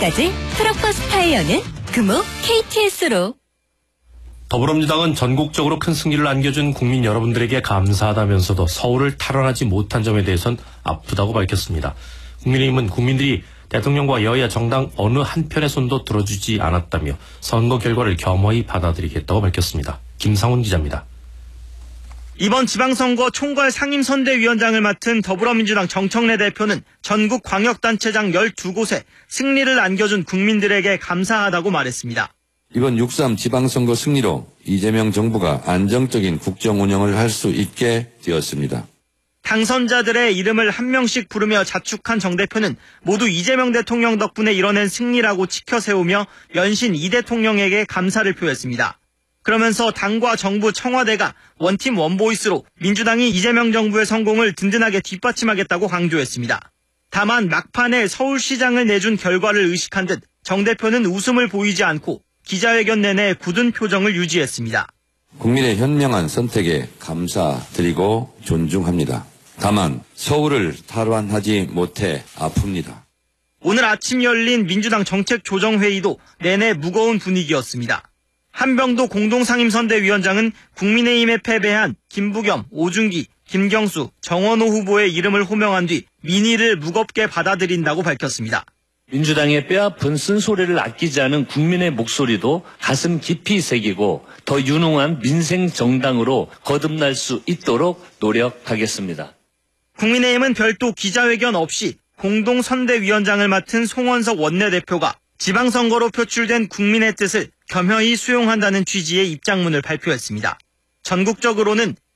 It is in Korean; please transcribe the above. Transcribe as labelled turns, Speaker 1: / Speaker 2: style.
Speaker 1: 지금까지 트럭버스 타이어는 금호 KTS로.
Speaker 2: 더불어민주당은 전국적으로 큰 승리를 안겨준 국민 여러분들에게 감사하다면서도 서울을 탈환하지 못한 점에 대해선 아프다고 밝혔습니다. 국민의힘은 국민들이 대통령과 여야 정당 어느 한편의 손도 들어주지 않았다며 선거 결과를 겸허히 받아들이겠다고 밝혔습니다. 김상훈 기자입니다.
Speaker 3: 이번 지방선거 총괄 상임선대위원장을 맡은 더불어민주당 정청래 대표는 전국 광역단체장 12곳에 승리를 안겨준 국민들에게 감사하다고 말했습니다.
Speaker 4: 이번 6.3 지방선거 승리로 이재명 정부가 안정적인 국정 운영을 할 수 있게 되었습니다.
Speaker 3: 당선자들의 이름을 한 명씩 부르며 자축한 정 대표는 모두 이재명 대통령 덕분에 이뤄낸 승리라고 치켜세우며 연신 이 대통령에게 감사를 표했습니다. 그러면서 당과 정부 청와대가 원팀 원보이스로 민주당이 이재명 정부의 성공을 든든하게 뒷받침하겠다고 강조했습니다. 다만 막판에 서울시장을 내준 결과를 의식한 듯 정 대표는 웃음을 보이지 않고 기자회견 내내 굳은 표정을 유지했습니다.
Speaker 4: 국민의 현명한 선택에 감사드리고 존중합니다. 다만 서울을 탈환하지 못해 아픕니다.
Speaker 3: 오늘 아침 열린 민주당 정책조정회의도 내내 무거운 분위기였습니다. 한병도 공동상임선대위원장은 국민의힘에 패배한 김부겸, 오준기, 김경수, 정원호 후보의 이름을 호명한 뒤 민의를 무겁게 받아들인다고 밝혔습니다.
Speaker 5: 민주당의 뼈아픈 쓴소리를 아끼지 않은 국민의 목소리도 가슴 깊이 새기고 더 유능한 민생 정당으로 거듭날 수 있도록 노력하겠습니다.
Speaker 3: 국민의힘은 별도 기자회견 없이 공동선대위원장을 맡은 송원석 원내대표가 지방선거로 표출된 국민의 뜻을 겸허히 수용한다는 취지의 입장문을 발표했습니다. 전국적으로는